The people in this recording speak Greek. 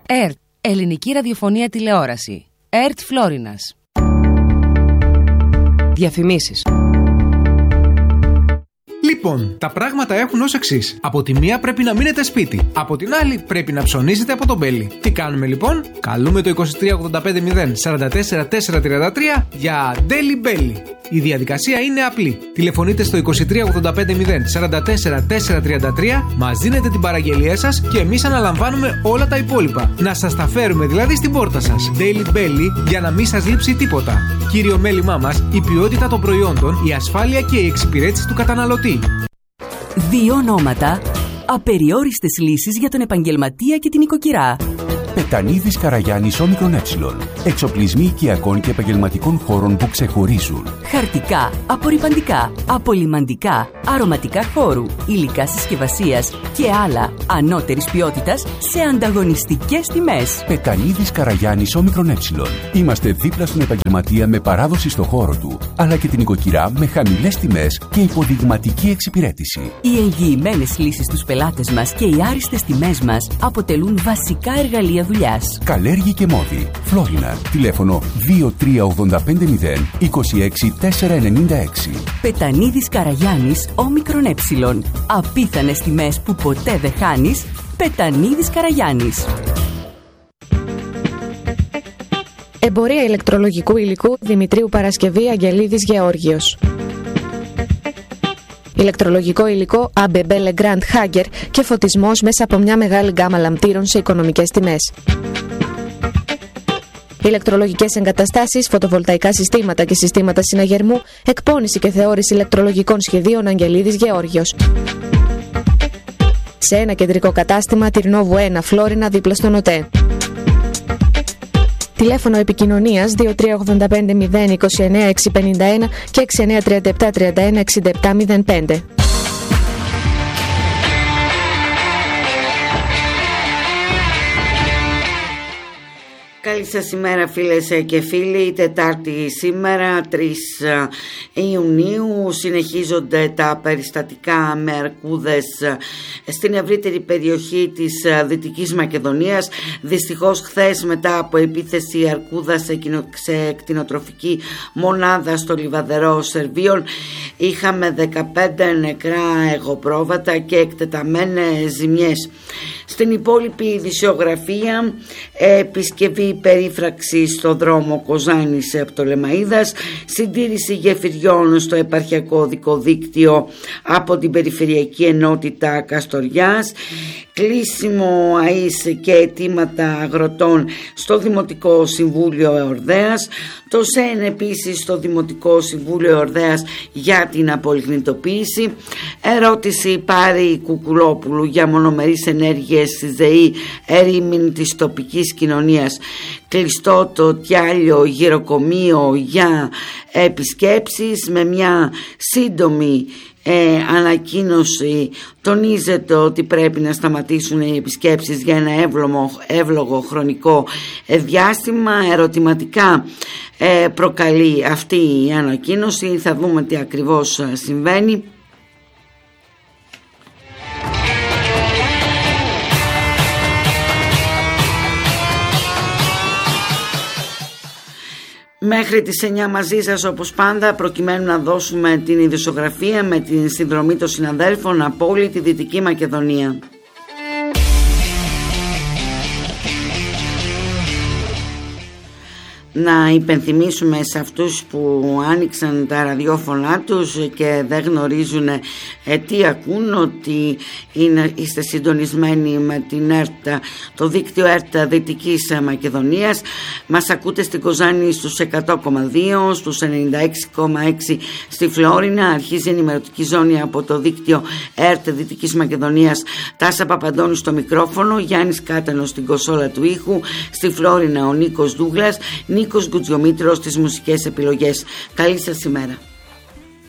ΕΡΤ, Ελληνική Ραδιοφωνία Τηλεόραση. ΕΡΤ Φλόρινας. Διαφημίσεις. Λοιπόν, τα πράγματα έχουν ως εξής. Από τη μία πρέπει να μείνετε σπίτι. Από την άλλη πρέπει να ψωνίζετε από τον Μπέλι. Τι κάνουμε λοιπόν? Καλούμε το 2385 044 433 για Daily Belly. Η διαδικασία είναι απλή. Τηλεφωνείτε στο 2385 044 433, μας δίνετε την παραγγελία σας και εμείς αναλαμβάνουμε όλα τα υπόλοιπα. Να σας τα φέρουμε δηλαδή στην πόρτα σας. Daily Belly, για να μην σας λείψει τίποτα. Κύριο μέλημά μας, η ποιότητα των προϊόντων, η ασφάλεια και η εξυπηρέτηση του καταναλωτή. Δύο ονόματα, απεριόριστες λύσεις για τον επαγγελματία και την οικοκυρά. Πετανίδης Καραγιάννης Όμικρον Ε. Εξοπλισμοί οικιακών και επαγγελματικών χώρων που ξεχωρίζουν. Χαρτικά, απορρυπαντικά, απολυμαντικά, αρωματικά χώρου, υλικά συσκευασίας και άλλα ανώτερης ποιότητας σε ανταγωνιστικές τιμές. Πετανίδης Καραγιάννης Όμικρον Ε. Είμαστε δίπλα στον επαγγελματία με παράδοση στο χώρο του, αλλά και την οικοκυρά με χαμηλές τιμές και υποδειγματική εξυπηρέτηση. Οι εγγυημένες λύσεις στους πελάτες μας και οι άριστες τιμές μας αποτελούν βασικά εργαλεία δουλειάς. Καλέργη και Μόδι. Φλόρινα. Τηλέφωνο 23850 26 496. Πετανίδης Καραγιάννης Όμικρον Ε. Απίθανες τιμές που ποτέ δεν χάνεις. Πετανίδης Καραγιάννης. Εμπορία ηλεκτρολογικού υλικού Δημητρίου Παρασκευή Αγγελίδης Γεώργιος. Ηλεκτρολογικό υλικό ABB Legrand Hager και φωτισμός μέσα από μια μεγάλη γκάμα λαμπτήρων σε οικονομικές τιμές. Ηλεκτρολογικές εγκαταστάσεις, φωτοβολταϊκά συστήματα και συστήματα συναγερμού, εκπώνηση και θεώρηση ηλεκτρολογικών σχεδίων Αγγελίδης Γεώργιος. Σε ένα κεντρικό κατάστημα, Τυρνόβου 1, Φλόρινα, δίπλα στον ΟΤΕ. Τηλέφωνο επικοινωνίας 2385 029 651 και 6937 31 67 05. Καλή σας ημέρα φίλες και φίλοι. Τετάρτη σήμερα 3 Ιουνίου συνεχίζονται τα περιστατικά με αρκούδες στην ευρύτερη περιοχή της Δυτικής Μακεδονίας. Δυστυχώς χθες μετά από επίθεση αρκούδα σε κτηνοτροφική μονάδα στο Λιβαδερό Σερβίων είχαμε 15 νεκρά εγωπρόβατα και εκτεταμένες ζημιές. Στην υπόλοιπη ειδησιογραφία, επισκευή περίφραξη στο δρόμο Κοζάνης Πτολεμαΐδας, συντήρηση γεφυριών στο επαρχιακό οδικό δίκτυο από την Περιφερειακή Ενότητα Καστοριάς, κλείσιμο ΑΕΣ και αιτήματα αγροτών στο Δημοτικό Συμβούλιο Εορδέας, το ΣΕΝ επίσης στο Δημοτικό Συμβούλιο Εορδέας για την απολιγνητοποίηση, ερώτηση Πάρη Κουκουλόπουλου για μονομερείς ενέργειες στη ΔΕΗ ερήμην της τοπικής κοινωνίας, κλειστό το Τιάλιο γυροκομείο για επισκέψεις. Με μια σύντομη ανακοίνωση τονίζεται ότι πρέπει να σταματήσουν οι επισκέψεις για ένα εύλογο χρονικό διάστημα. Ερωτηματικά προκαλεί αυτή η ανακοίνωση, θα δούμε τι ακριβώς συμβαίνει. Μέχρι τις 9 μαζί σας όπως πάντα, προκειμένου να δώσουμε την ειδησιογραφία με την συνδρομή των συναδέλφων από όλη τη Δυτική Μακεδονία. Να υπενθυμίσουμε σε αυτούς που άνοιξαν τα ραδιόφωνά τους και δεν γνωρίζουν τι ακούν, ότι είστε συντονισμένοι με την ΕΡΤ, το δίκτυο ΕΡΤ Δυτικής Μακεδονίας. Μας ακούτε στην Κοζάνη στους 100,2, στους 96,6 στη Φλόρινα. Αρχίζει η ενημερωτική ζώνη από το δίκτυο ΕΡΤ Δυτικής Μακεδονίας. Τάσα Παπαντώνου στο μικρόφωνο, Γιάννης Κάτανος στην κονσόλα του ήχου, στη Φλόρινα ο Νίκος Δούγλας, Νίκος Γκουτζιομήτρος στις μουσικές επιλογές. Καλή σας ημέρα.